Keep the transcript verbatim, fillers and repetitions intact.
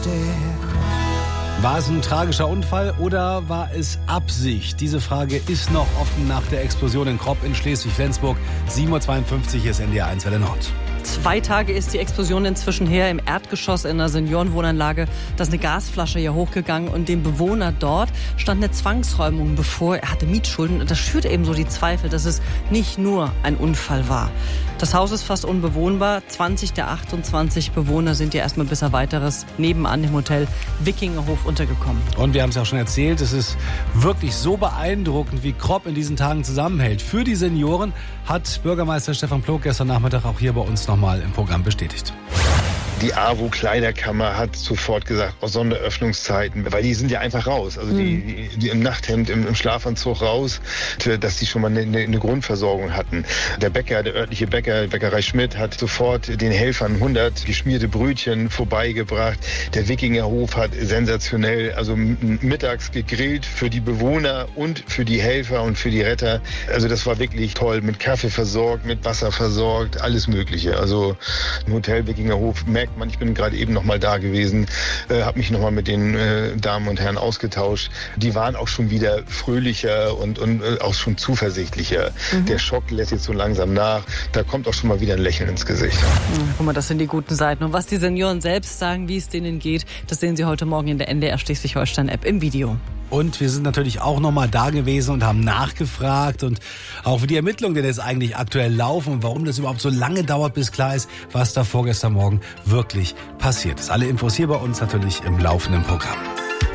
War es ein tragischer Unfall oder war es Absicht? Diese Frage ist noch offen nach der Explosion in Kropp in Schleswig-Flensburg. sieben Uhr zweiundfünfzig ist N D R eins Welle Nord. Zwei Tage ist die Explosion inzwischen her im Erdgeschoss in einer Seniorenwohnanlage. Da ist eine Gasflasche hier hochgegangen und dem Bewohner dort stand eine Zwangsräumung bevor. Er hatte Mietschulden und das schürt eben so die Zweifel, dass es nicht nur ein Unfall war. Das Haus ist fast unbewohnbar. zwanzig der achtundzwanzig Bewohner sind ja erstmal bis auf Weiteres nebenan im Hotel Wikingerhof untergekommen. Und wir haben es ja auch schon erzählt, es ist wirklich so beeindruckend, wie Kropp in diesen Tagen zusammenhält. Für die Senioren hat Bürgermeister Stefan Plog gestern Nachmittag auch hier bei uns nochmal im Programm bestätigt. Die A W O-Kleiderkammer hat sofort gesagt, oh, Sonderöffnungszeiten, weil die sind ja einfach raus. Also die, die, die im Nachthemd, im, im Schlafanzug raus, dass die schon mal eine, eine Grundversorgung hatten. Der Bäcker, der örtliche Bäcker, Bäckerei Schmidt, hat sofort den Helfern hundert geschmierte Brötchen vorbeigebracht. Der Wikingerhof hat sensationell, also mittags gegrillt für die Bewohner und für die Helfer und für die Retter. Also das war wirklich toll, mit Kaffee versorgt, mit Wasser versorgt, alles Mögliche. Also im Hotel Wikingerhof merkt man, ich bin gerade eben noch mal da gewesen, äh, habe mich noch mal mit den äh, Damen und Herren ausgetauscht. Die waren auch schon wieder fröhlicher und, und äh, auch schon zuversichtlicher. Mhm. Der Schock lässt jetzt so langsam nach. Da kommt auch schon mal wieder ein Lächeln ins Gesicht. Ja, guck mal, das sind die guten Seiten. Und was die Senioren selbst sagen, wie es denen geht, das sehen Sie heute Morgen in der N D R Schleswig-Holstein-App im Video. Und wir sind natürlich auch noch mal da gewesen und haben nachgefragt und auch wie die Ermittlungen denn jetzt eigentlich aktuell laufen und warum das überhaupt so lange dauert, bis klar ist, was da vorgestern Morgen wirklich passiert ist. Alle Infos hier bei uns natürlich im laufenden Programm.